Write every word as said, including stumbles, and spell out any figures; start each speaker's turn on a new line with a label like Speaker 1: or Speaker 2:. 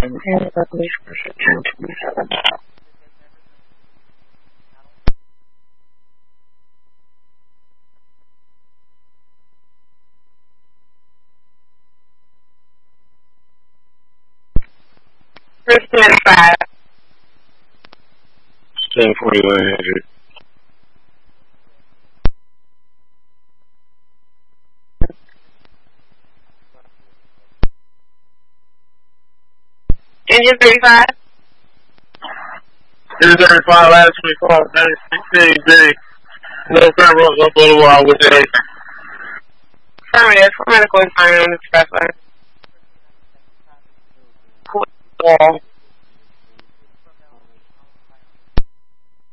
Speaker 1: And the police were ten twenty-seven.
Speaker 2: Percent five.
Speaker 3: ten forty-one hundred.
Speaker 2: Engine thirty-five.
Speaker 3: Engine thirty-five, last twenty-four, ninety-six, day. No current roads up on the wall with the
Speaker 2: Affirmative. For medical inquiry on the expressway. Wall.